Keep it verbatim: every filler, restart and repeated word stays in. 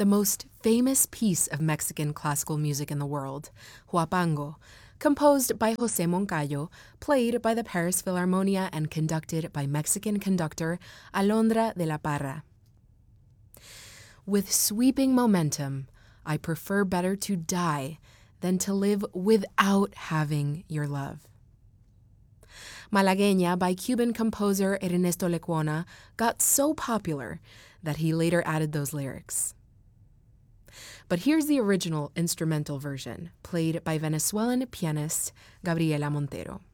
the most famous piece of Mexican classical music in the world, Huapango, composed by José Moncayo, played by the Paris Philharmonia and conducted by Mexican conductor Alondra de la Parra. With sweeping momentum, I prefer better to die than to live without having your love. Malagueña by Cuban composer Ernesto Lecuona got so popular that he later added those lyrics. But here's the original instrumental version, played by Venezuelan pianist Gabriela Montero.